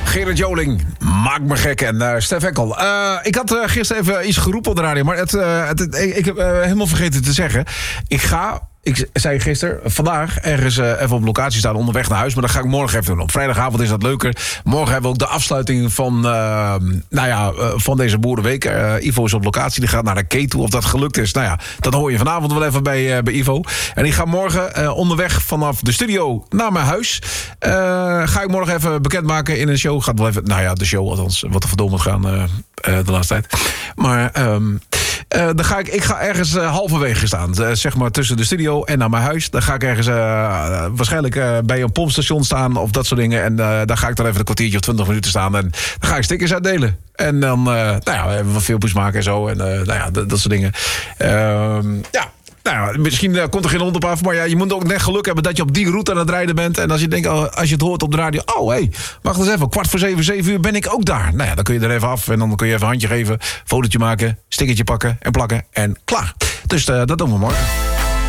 Gerard Joling, maak me gek. En Stef Ekkel. Ik had gisteren even iets geroepen op de radio, maar ik heb helemaal vergeten te zeggen. Ik zei gisteren, vandaag ergens even op locatie staan onderweg naar huis. Maar dat ga ik morgen even doen. Op vrijdagavond is dat leuker. Morgen hebben we ook de afsluiting van deze Boerenweek. Ivo is op locatie, die gaat naar de K toe. Of dat gelukt is, dat hoor je vanavond wel even bij Ivo. En ik ga morgen onderweg vanaf de studio naar mijn huis. Ga ik morgen even bekendmaken in een show. Gaat wel even, de show althans, wat er verdomme moet gaan de laatste tijd. Maar dan ga ik ga ergens halverwege staan. Zeg maar tussen de studio en naar mijn huis. Dan ga ik ergens waarschijnlijk bij een pompstation staan of dat soort dingen. En dan ga ik dan even een kwartiertje of 20 minuten staan. En dan ga ik stickers uitdelen. En dan even wat filmpjes maken en zo. En dat soort dingen. Misschien komt er geen hond op af, maar je moet ook net geluk hebben dat je op die route aan het rijden bent. En als je denkt, als je het hoort op de radio, wacht eens even, 6:45 ben ik ook daar. Dan kun je er even af en dan kun je even een handje geven, fotootje maken, stickertje pakken en plakken en klaar. Dus dat doen we morgen.